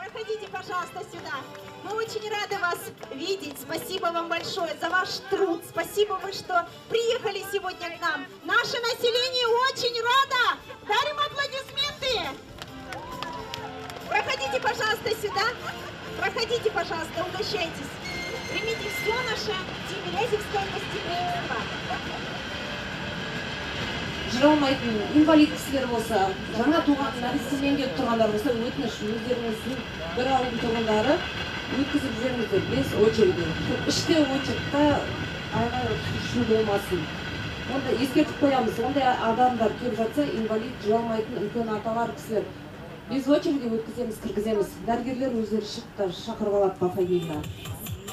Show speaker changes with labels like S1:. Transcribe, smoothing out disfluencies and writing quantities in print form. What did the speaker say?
S1: Проходите, пожалуйста, сюда. Мы очень рады вас видеть. Спасибо вам большое за ваш труд. Спасибо вы, что приехали сегодня к нам. Наше население очень рада. Дарим аплодисменты. Проходите, пожалуйста, сюда. Проходите, пожалуйста, угощайтесь. Примите все наше Тимирязевское гостеприимство.
S2: Жыралмайтын инвалид кісілер болса, жаңа туған нәрестемен келіп тұрғандар болса, өтініш өздеріңіздің бір ауыл тұрғындары өткізіп жіберіңіздер 5 очереди. Іште очередьта айға шу болмасын. Онда ескертіп қоямыз. Ондай адамдар келіп жатса, инвалид жыралмайтын үлкен аталар кісілер без очереди өткіземіз, кіргіземіз. Дәрігерлер өздері шықта шақырып алады по фамилияға.